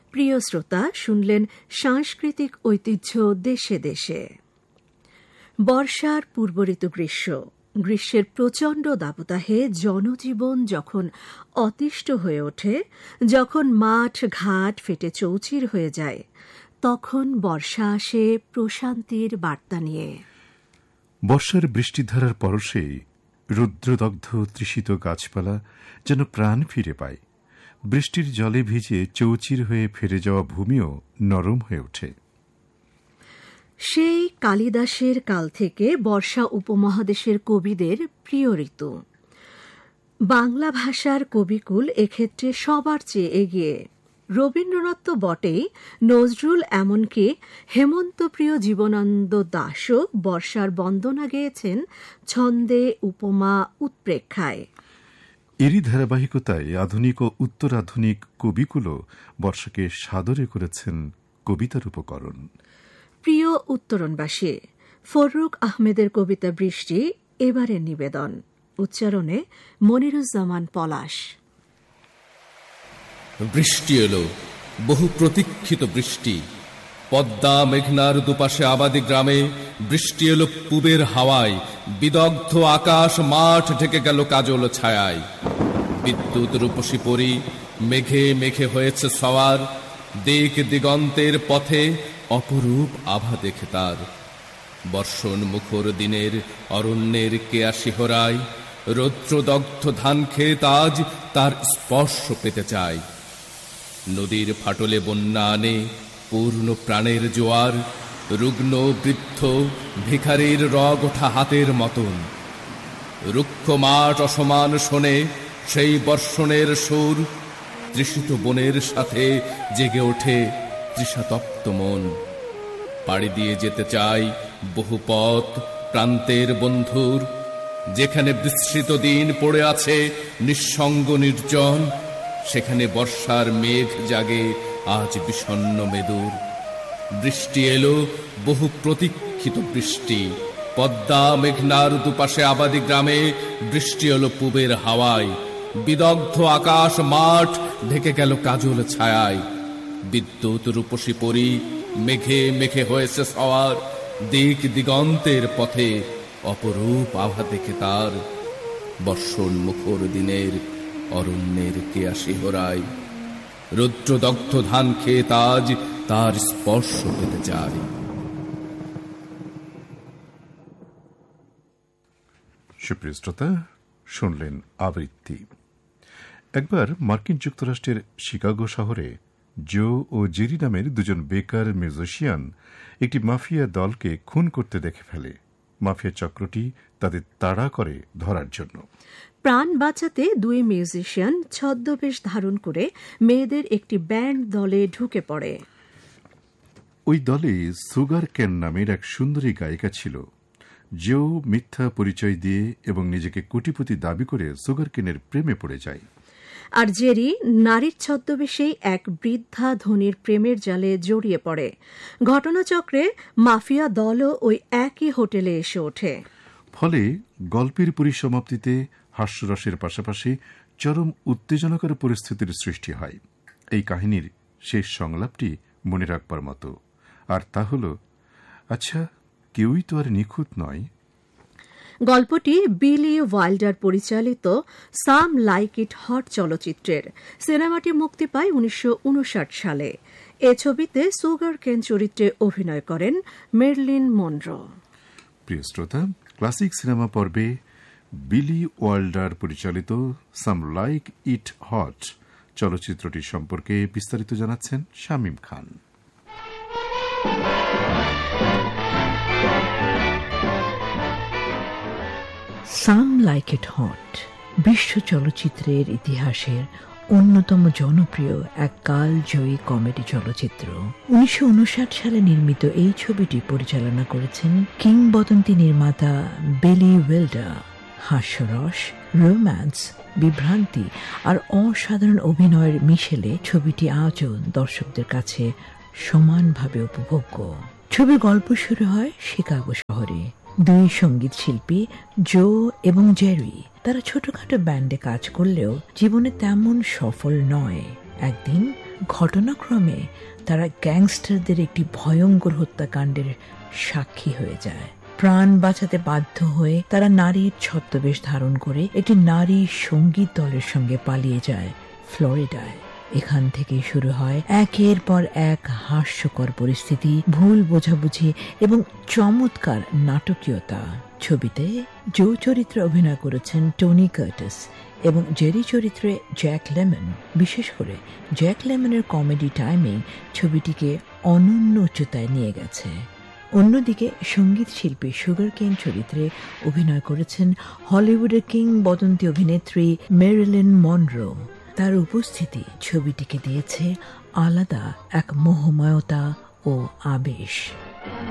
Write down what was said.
প্রিয় শ্রোতা, শুনলেন সাংস্কৃতিক ঐতিহ্য দেশে দেশে। বর্ষার পূর্ব ঋতু গ্রীষ্মের প্রচণ্ড দাবদাহে জনজীবন যখন অতিষ্ঠ হয়ে ওঠে, যখন মাঠ ঘাট ফেটে চৌচির হয়ে যায়, তখন বর্ষা আসে প্রশান্তির বার্তা নিয়ে। বর্ষার বৃষ্টিধারার পরশে রুদ্রদগ্ধ তৃষিত গাছপালা যেন প্রাণ ফিরে পায়। বৃষ্টির জলে ভিজে চৌচির হয়ে ফিরে যাওয়া ভূমিও নরম হয়ে ওঠে। সেই কালিদাসের কাল থেকে বর্ষা উপমহাদেশের কবিদের প্রিয় ঋতু। বাংলা ভাষার কবিকুল এক্ষেত্রে সবার চেয়ে এগিয়ে। রবীন্দ্রনাথ তো বটেই, নজরুল এমনকি হেমন্তপ্রিয় জীবনানন্দ দাসও বর্ষার বন্দনা গেয়েছেন ছন্দে, উপমা, উৎপ্রেক্ষায়। এরই ধারাবাহিকতায় আধুনিক ও উত্তরাধুনিক কবিকুলও বর্ষাকে সাদরে করেছেন কবিতার উপকরণ। প্রিয় উত্তরণবাসী, ফররুখ আহমেদের কবিতা বৃষ্টি এবারের নিবেদন। উচ্চারণে মনিরুজ্জামান পলাশ। বৃষ্টি এলো, বহু প্রতীক্ষিত বৃষ্টি। পদ্মা মেঘনার দুপাশে আবাদী গ্রামে বৃষ্টি এলো পূবের হাওয়ায়। বিদগ্ধ আকাশ মাঠ ঢেকে গেল কাজল ছায়ায়। বিদ্যুৎ রূপসী পরি মেঘে মেঘে হয়েছে সওয়ার। দিক দিগন্তের পথে অপরূপ আভা দেখে তার। বর্ষণ মুখর দিনের অরণ্যের কেয়া শিহরায়। রৌদ্রদগ্ধ ধান ক্ষেত আজ তার স্পর্শ পেতে চায়। নদীর ফাটলে বন্যা আনে পূর্ণ প্রাণের জোয়ার। রুগ্ন বৃদ্ধ ভিখারির রগ ওঠা হাতের মতন। রুক্ষ মাঠ অসমান শোনে সেই বর্ষণের সুর। তৃষিত বনের সাথে জেগে ওঠে তৃষাতপ্ত মন। পাড়ি দিয়ে যেতে চাই বহু পথ প্রান্তের বন্ধুর। যেখানে বিস্মৃত দিন পড়ে আছে নিঃসঙ্গ নির্জন, সেখানে বর্ষার মেঘ জাগে আজ বিষণ্ণ মেদুর। বৃষ্টি এলো, বহু প্রতীক্ষিত বৃষ্টি। পদ্মা মেঘনার দুপাশে আবাদী গ্রামে বৃষ্টি এলো পূবের হাওয়ায়। বিদগ্ধ আকাশ মাঠ ঢেকে গেল কাজল ছায়ায়। বিদ্যুৎ রূপসী পরি মেঘে মেঘে হয়েছে সওয়ার। দিক দিগন্তের পথে অপরূপ আভা দেখে তার। বর্ষণ মুখর দিনের অরণ্যের কেয়া শিহরায়। রৌদ্রদগ্ধ ধান ক্ষেত আজ তার স্পর্শ পেতে চায়। সুপ্রিয় শ্রোতা, শুনলেন আবৃত্তি। একবার মার্কিন যুক্তরাষ্ট্রের শিকাগো শহরে জো ও জেরি নামের দুজন বেকার মিউজিশিয়ান একটি মাফিয়া দলকে খুন করতে দেখে ফেলে। মাফিয়া চক্রটি তাদের তাড়া করে ধরার জন্য। প্রাণ বাঁচাতে দুই মিউজিশিয়ান ছদ্মবেশ ধারণ করে মেয়েদের একটি ব্যান্ড দলে ঢুকে পড়ে। ওই দলে সুগার ক্যান নামের এক সুন্দরী গায়িকা ছিল। জো মিথ্যা পরিচয় দিয়ে এবং নিজেকে কোটিপতি দাবি করে সুগার ক্যানের প্রেমে পড়ে যায়। আর জেরি নারীর ছদ্মবেশেই এক বৃদ্ধা ধনীর প্রেমের জালে জড়িয়ে পড়ে। ঘটনাচক্রে মাফিয়া দলও ওই একই হোটেলে এসে ওঠে। ফলে গল্পের পরিসমাপ্তিতে হাস্যরসের পাশাপাশি চরম উত্তেজনাকর পরিস্থিতির সৃষ্টি হয়। এই কাহিনীর শেষ সংলাপটি মনে রাখবার মতো, আর তা হল, আচ্ছা, কেউই তো আর নিখুঁত নয়। গল্পটি বিলি ওয়াইল্ডার পরিচালিত সাম লাইক ইট হট চলচ্চিত্রের। সিনেমাটি মুক্তি পায় 1959 সালে। এ ছবিতে সুগার কেন চরিত্রে অভিনয় করেন মেরিলিন মনরো। প্রিয় শ্রোতা, ক্লাসিক সিনেমা পর্বে বিলি ওয়াইল্ডার পরিচালিত সাম লাইক ইট হট চলচ্চিত্রটি সম্পর্কে বিস্তারিত জানাচ্ছেন শামীম খান। সাম লাইক ইট হট বিশ্ব চলচ্চিত্রের ইতিহাসের অন্যতম জনপ্রিয় এক কালজয়ী কমেডি চলচ্চিত্র। 1959 সালে নির্মিত এই ছবিটি পরিচালনা করেছেন কিংবদন্তি নির্মাতা বিলি ওয়াইল্ডার। হাস্যরস, রোম্যান্স, বিভ্রান্তি আর অসাধারণ অভিনয়ের মিশেলে ছবিটি আজও দর্শকদের কাছে সমানভাবে উপভোগ্য। ছবির গল্প শুরু হয় শিকাগো শহরে। দুই সঙ্গীত শিল্পী জো এবং জেরি তারা ছোটখাটো ব্যান্ডে কাজ করলেও জীবনে তেমন সফল নয়। একদিন ঘটনাক্রমে তারা গ্যাংস্টারদের একটি ভয়ঙ্কর হত্যাকাণ্ডের সাক্ষী হয়ে যায়। প্রাণ বাঁচাতে বাধ্য হয়ে তারা নারীর ছদ্মবেশ ধারণ করে একটি নারী সঙ্গীত দলের সঙ্গে পালিয়ে যায় ফ্লোরিডায়। এখান থেকেই শুরু হয় একের পর এক হাস্যকর পরিস্থিতি, ভুল বোঝাবুঝি এবং চমৎকার নাটকীয়তা। ছবিতে জো চরিত্রে অভিনয় করেছেন টনি কার্টিস এবং জেরি চরিত্রে জ্যাক লেমন। বিশেষ করে জ্যাক লেমনের কমেডি টাইমিং ছবিটিকে অনন্য উচ্চতায় নিয়ে গেছে। অন্যদিকে সঙ্গীত শিল্পী সুগার কেন চরিত্রে অভিনয় করেছেন হলিউডের কিংবদন্তি অভিনেত্রী মেরিলিন মনরো। তার উপস্থিতি ছবিটিকে দিয়েছে আলাদা এক মোহময়তা ও আবেশ।